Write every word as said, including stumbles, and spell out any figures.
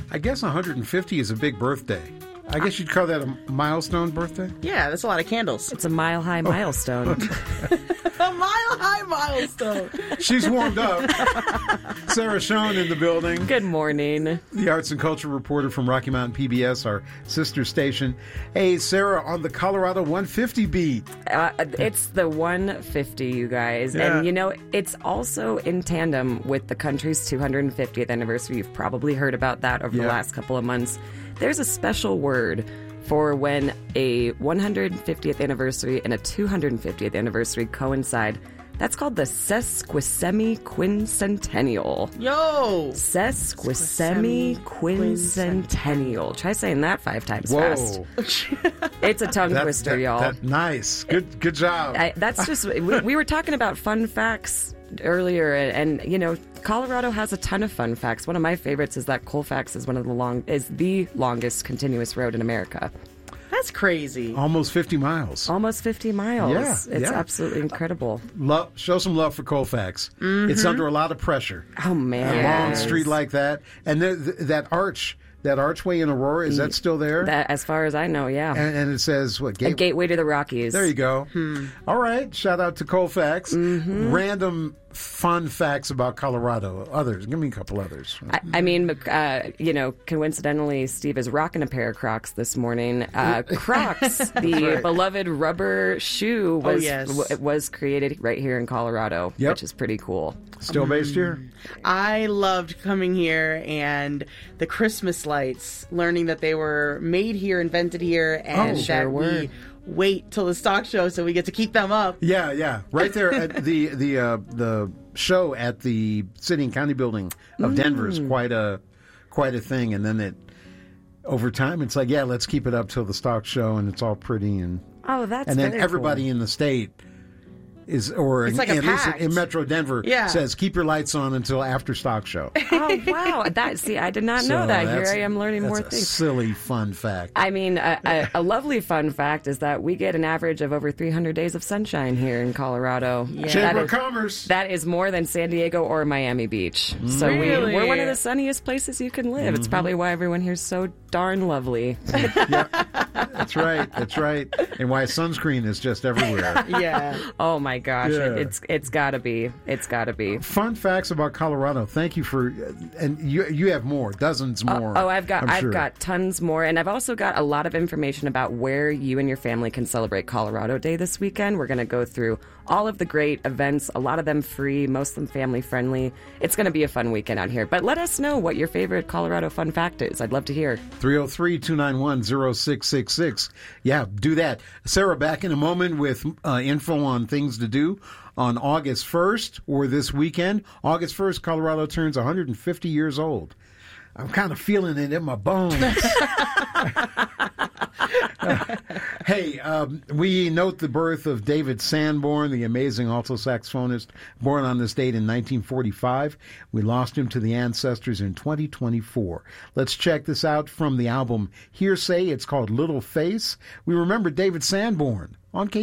I guess one hundred fifty is a big birthday. I guess you'd call that a milestone birthday? Yeah, that's a lot of candles. It's a mile-high milestone. A mile-high milestone. She's warmed up. Sarah Schoen in the building. Good morning. The arts and culture reporter from Rocky Mountain P B S, our sister station. Hey, Sarah, on the Colorado one fifty beat. Uh, it's the one fifty, you guys. Yeah. And, you know, it's also in tandem with the country's two hundred fiftieth anniversary. You've probably heard about that over Yeah. the last couple of months. There's a special word for when a one hundred fiftieth anniversary and a two hundred fiftieth anniversary coincide. That's called the sesquicentennial. Yo! Sesquicentennial. Try saying that five times Whoa. fast. It's a tongue That- twister, that- y'all. that- nice. Good good job. I, that's just, we, we were talking about fun facts earlier, and, and, you know, Colorado has a ton of fun facts. One of my favorites is that Colfax is one of the long, is the longest continuous road in America. That's crazy. Almost fifty miles. Almost fifty miles. Yeah, It's yeah. absolutely incredible. Love, show some love for Colfax. It's under a lot of pressure. Oh, man. A long street like that. And the, the, that arch, that archway in Aurora, is that still there? That, as far as I know, yeah. and, and it says, what, A gate? gateway to the Rockies. There you go. All right. Shout out to Colfax. Mm-hmm. Random fun facts about Colorado. Others. Give me a couple others. I, I mean, uh, you know, coincidentally, Steve is rocking a pair of Crocs this morning. Uh, Crocs, the right. beloved rubber shoe, was Oh, yes. w- was created right here in Colorado, Yep. which is pretty cool. Still based here? I loved coming here and the Christmas lights, learning that they were made here, invented here, and Oh, that sure were. we wait till the stock show so we get to keep them up. Yeah, yeah. Right there at the the uh, the show at the City and County Building of Denver is quite a quite a thing. And then it over time it's like, yeah, let's keep it up till the stock show, and it's all pretty, and Oh, that's and then very everybody cool. in the state is, or It's in, like a at least pact. in Metro Denver, Yeah. says keep your lights on until after stock show. Oh, wow. That, see, I did not know So that. Here that's- I am learning that's more a things. silly fun fact. I mean, a, a, a lovely fun fact is that we get an average of over three hundred days of sunshine here in Colorado. That Chamber of is- Commerce. That is more than San Diego or Miami Beach. So Really? we, we're one of the sunniest places you can live. It's probably why everyone here is so darn lovely. That's right. That's right. And why sunscreen is just everywhere. Yeah. Oh my gosh, Yeah. it, it's it's got to be. It's got to be. Fun facts about Colorado. Thank you for, and you you have more, dozens more. Oh, I've got I'm I've sure. got tons more, and I've also got a lot of information about where you and your family can celebrate Colorado Day this weekend. We're going to go through all of the great events, a lot of them free, most of them family friendly. It's going to be a fun weekend out here. But let us know what your favorite Colorado fun fact is. I'd love to hear. three oh three, two nine one, oh six six six. Yeah, do that. Sarah, back in a moment with uh, info on things to do on August first or this weekend. August first, Colorado turns one hundred fifty years old. I'm kind of feeling it in my bones. Hey, um, we note the birth of David Sanborn, the amazing alto saxophonist, born on this date in nineteen forty-five. We lost him to the ancestors in twenty twenty-four. Let's check this out from the album Hearsay. It's called Little Face. We remember David Sanborn on K